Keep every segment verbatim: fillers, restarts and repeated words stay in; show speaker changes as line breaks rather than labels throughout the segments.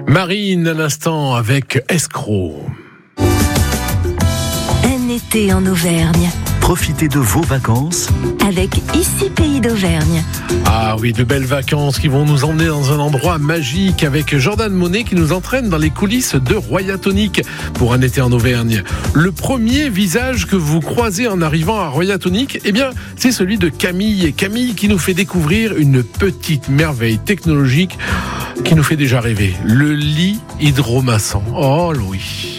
Marine, à l'instant, avec Escroc.
Un été en Auvergne.
Profitez de vos vacances
avec Ici Pays d'Auvergne.
Ah oui, de belles vacances qui vont nous emmener dans un endroit magique avec Jordan Monet qui nous entraîne dans les coulisses de Royatonic pour un été en Auvergne. Le premier visage que vous croisez en arrivant à Royatonic, eh bien, c'est celui de Camille. Camille qui nous fait découvrir une petite merveille technologique qui nous fait déjà rêver. Le lit hydromassant. Oh oui.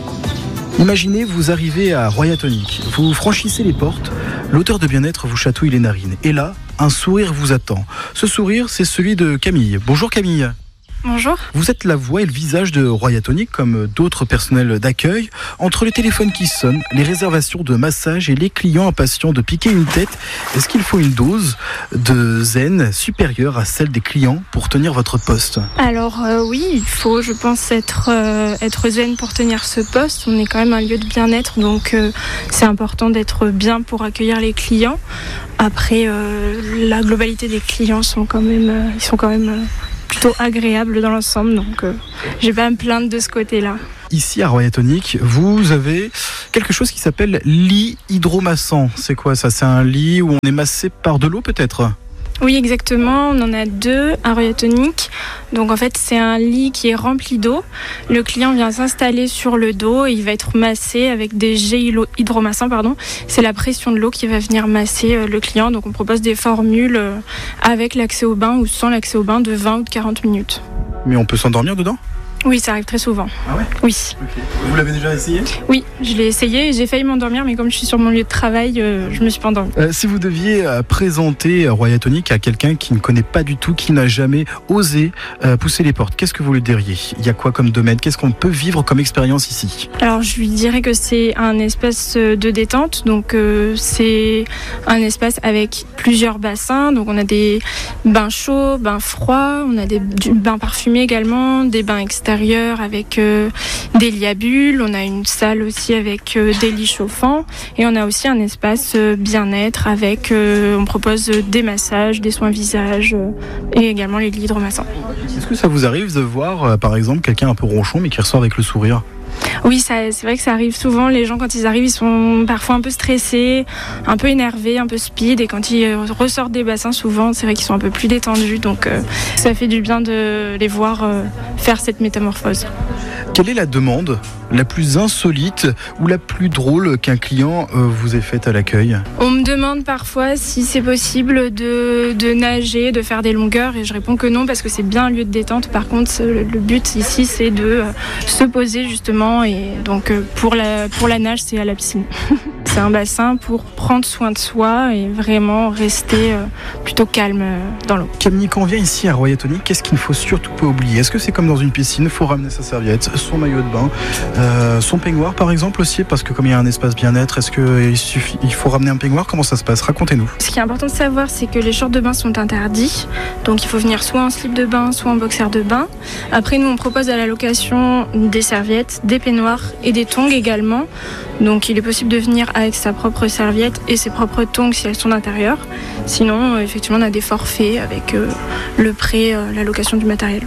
Imaginez, vous arrivez à Royatonic, vous franchissez les portes, l'odeur de bien-être vous chatouille les narines. Et là, un sourire vous attend. Ce sourire, c'est celui de Camille. Bonjour Camille.
Bonjour.
Vous êtes la voix et le visage de Royatonic, comme d'autres personnels d'accueil. Entre les téléphones qui sonnent, les réservations de massage et les clients impatients de piquer une tête, est-ce qu'il faut une dose de zen supérieure à celle des clients pour tenir votre poste ?
Alors euh, oui, il faut, je pense, être, euh, être zen pour tenir ce poste. On est quand même un lieu de bien-être, donc euh, c'est important d'être bien pour accueillir les clients. Après, euh, la globalité des clients sont quand même, euh, ils sont quand même euh, plutôt agréables dans l'ensemble, donc euh, j'ai pas à me plaindre de ce côté-là.
Ici à Royatonic, vous avez quelque chose qui s'appelle lit hydromassant. C'est quoi ça ? C'est un lit où on est massé par de l'eau peut-être ?
Oui, exactement. On en a deux à Royatonic. Donc en fait, c'est un lit qui est rempli d'eau. Le client vient s'installer sur le dos et il va être massé avec des jets hydromassants. Pardon. C'est la pression de l'eau qui va venir masser le client. Donc on propose des formules avec l'accès au bain ou sans l'accès au bain de vingt ou de quarante minutes.
Mais on peut s'endormir dedans ?
Oui, ça arrive très souvent.
Ah ouais ?
Oui.
Okay. Vous l'avez déjà essayé ?
Oui, je l'ai essayé et j'ai failli m'endormir, mais comme je suis sur mon lieu de travail, euh, je me suis pas endormie.
Euh, si vous deviez euh, présenter Royatonic à quelqu'un qui ne connaît pas du tout, qui n'a jamais osé euh, pousser les portes, qu'est-ce que vous lui diriez ? Il y a quoi comme domaine ? Qu'est-ce qu'on peut vivre comme expérience ici ?
Alors, je lui dirais que c'est un espace de détente. Donc, euh, c'est un espace avec plusieurs bassins. Donc, on a des bains chauds, bains froids, on a des bains parfumés également, des bains extérieurs avec euh, des lits à bulles, on a une salle aussi avec euh, des lits chauffants et on a aussi un espace euh, bien-être avec, euh, on propose des massages, des soins visage euh, et également les lits hydromassants.
Est-ce que ça vous arrive de voir euh, par exemple quelqu'un un peu ronchon mais qui ressort avec le sourire ?
Oui, ça, c'est vrai que ça arrive souvent. Les gens, quand ils arrivent, ils sont parfois un peu stressés, un peu énervés, un peu speed. Et quand ils ressortent des bassins, souvent, c'est vrai qu'ils sont un peu plus détendus. Donc, euh, ça fait du bien de les voir euh, faire cette métamorphose.
Quelle est la demande la plus insolite ou la plus drôle qu'un client euh, vous ait faite à l'accueil ?
On me demande parfois si c'est possible de, de nager, de faire des longueurs, et je réponds que non parce que c'est bien un lieu de détente. Par contre, le but ici, c'est de euh, se poser justement, et donc euh, pour la, pour la nage, c'est à la piscine. C'est un bassin pour prendre soin de soi et vraiment rester euh, plutôt calme euh, dans l'eau.
Camille, quand on vient ici à Royatonic, qu'est-ce qu'il ne faut surtout pas oublier ? Est-ce que c'est comme dans une piscine ? Il faut ramener sa serviette, son maillot de bain, euh, son peignoir par exemple aussi, parce que comme il y a un espace bien-être, est-ce qu'il suffit, il faut ramener un peignoir ? Comment ça se passe ? Racontez-nous.
Ce qui est important de savoir, c'est que les shorts de bain sont interdits. Donc il faut venir soit en slip de bain, soit en boxer de bain. Après, nous, on propose à la location des serviettes, des peignoirs et des tongs également. Donc il est possible de venir avec sa propre serviette et ses propres tongs si elles sont d'intérieur. Sinon, effectivement, on a des forfaits avec euh, le prêt, euh, la location du matériel.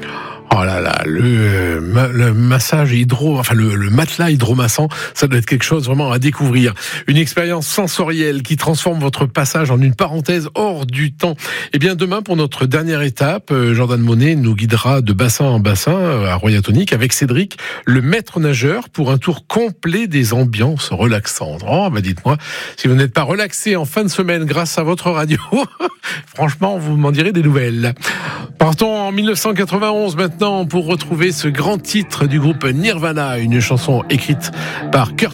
Oh là là, le, le massage hydro, enfin le, le matelas hydromassant, ça doit être quelque chose vraiment à découvrir. Une expérience sensorielle qui transforme votre passage en une parenthèse hors du temps. Et bien demain, pour notre dernière étape, Jordan Monet nous guidera de bassin en bassin à Royatonic avec Cédric, le maître nageur, pour un tour complet des ambiances relaxantes. Oh, bah dites-moi, si vous n'êtes pas relaxé en fin de semaine grâce à votre radio, franchement, vous m'en direz des nouvelles. Partons en dix-neuf cent quatre-vingt-onze maintenant pour retrouver ce grand titre du groupe Nirvana, une chanson écrite par Kurt